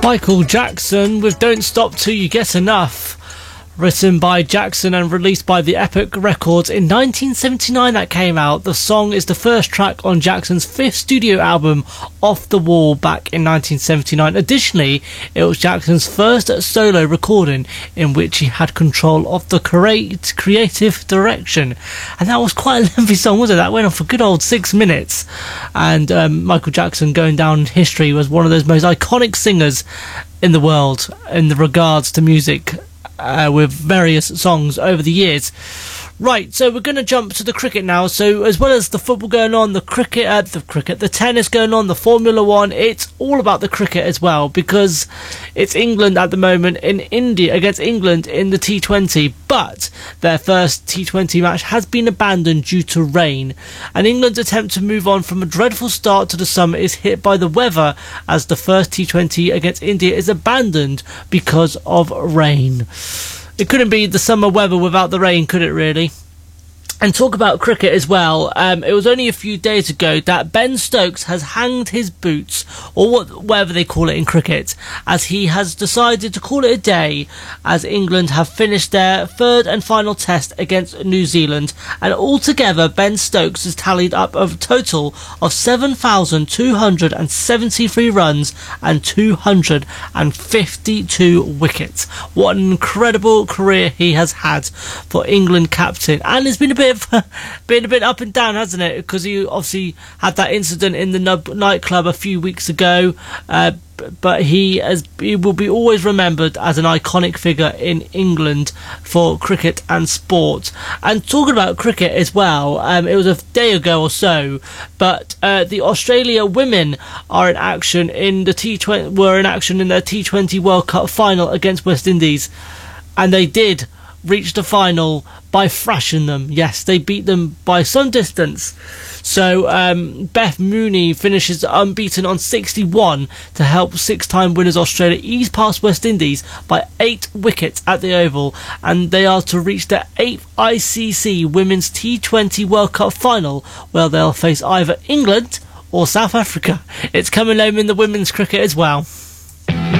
Michael Jackson with Don't Stop Till You Get Enough. Written by Jackson and released by the Epic Records in 1979 that came out. The song is the first track on Jackson's fifth studio album, Off the Wall, back in 1979. Additionally, it was Jackson's first solo recording in which he had control of the creative direction. And that was quite a lengthy song, wasn't it? That went on for good old 6 minutes. And Michael Jackson, going down in history, was one of those most iconic singers in the world in regards to music. With various songs over the years. Right, so we're going to jump to the cricket now. So as well as the football going on, the tennis going on, the Formula One, it's all about the cricket as well, because it's England at the moment in India against England in the T20, but their first T20 match has been abandoned due to rain, and England's attempt to move on from a dreadful start to the summer is hit by the weather as the first T20 against India is abandoned because of rain. It couldn't be the summer weather without the rain, could it really? And talk about cricket as well. It was only a few days ago that Ben Stokes has hanged his boots, or whatever they call it in cricket, as he has decided to call it a day, as England have finished their third and final test against New Zealand. And altogether, Ben Stokes has tallied up a total of 7,273 runs and 252 wickets. What an incredible career he has had for England captain. And it's been a bit up and down, hasn't it? Because he obviously had that incident in the nightclub a few weeks ago, but he will be always remembered as an iconic figure in England for cricket and sport. And talking about cricket as well, it was a day ago or so, but the Australia women are in action in the T20. Were in action in their T20 World Cup final against West Indies, and they did reached the final by thrashing them. Yes, they beat them by some distance. So Beth Mooney finishes unbeaten on 61 to help six-time winners Australia ease past West Indies by 8 wickets at the Oval, and they are to reach their 8th ICC Women's T20 World Cup final, where they'll face either England or South Africa. It's coming home in the women's cricket as well.